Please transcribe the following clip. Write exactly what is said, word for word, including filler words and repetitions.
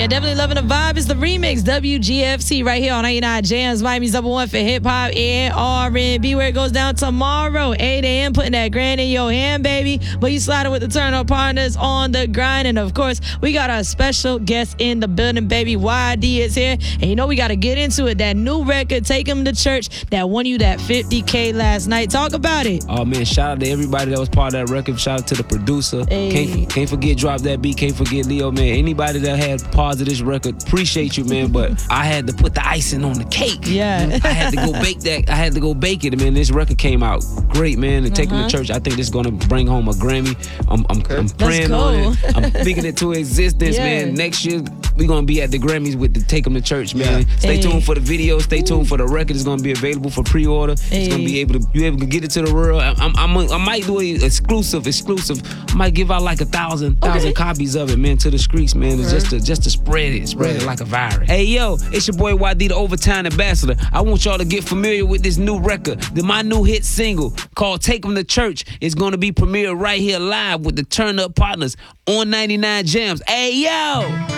Yeah, definitely loving the vibe. It's the remix, W G F C, right here on ninety-nine Jams, Miami's number one for hip-hop and R and B, where it goes down tomorrow, eight a.m., putting that grand in your hand, baby. But you sliding with the turn-up partners on the grind. And, of course, we got our special guest in the building, baby. Y D is here. And, you know, we got to get into it. That new record, Take 'Em to Church, that won you that fifty K last night. Talk about it. Oh, man, shout out to everybody that was part of that record. Shout out to the producer. Hey. Can't, can't forget Drop That Beat. Can't forget Leo, man. Anybody that had part of this record, appreciate you, man. But I had to put the icing on the cake. Yeah. I had to go bake that. I had to go bake it, man. This record came out great, man. And Take 'Em Uh-huh. to Church, I think this is going to bring home a Grammy. I'm, I'm, I'm praying go. on it. I'm speaking it to existence, Yeah. man. Next year, we're going to be at the Grammys with the Take 'Em to Church, man. Yeah. Stay Hey. tuned for the video. Stay tuned for the record. It's going to be available for pre-order. Hey. It's going to be able to, you able to get it to the world. I, I'm, I'm, I might do it exclusive, exclusive. I might give out like a thousand, thousand copies of it, man, to the streets, man. It's just to, just to spread it, spread it like a virus. Hey, yo, it's your boy Y D, the Overtime Ambassador. I want y'all to get familiar with this new record. The, my new hit single called Take 'Em to Church is going to be premiered right here live with the Turn Up Partners on ninety-nine Jams. Hey, yo!